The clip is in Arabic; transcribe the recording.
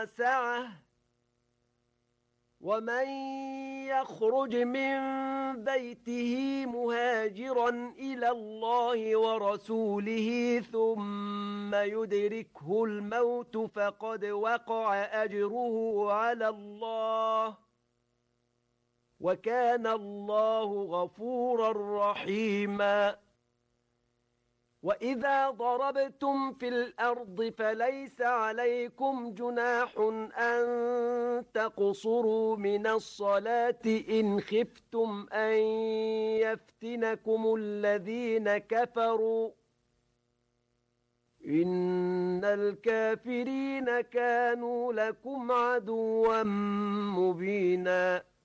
سعة ومن يخرج من بيته مهاجرا إلى الله ورسوله ثم يدركه الموت فقد وقع أجره على الله وكان الله غفورا رحيما وإذا ضربتم في الأرض فليس عليكم جناح أن تقصروا من الصلاة إن خفتم أن يفتنكم الذين كفروا إن الكافرين كانوا لكم عدوا مبينا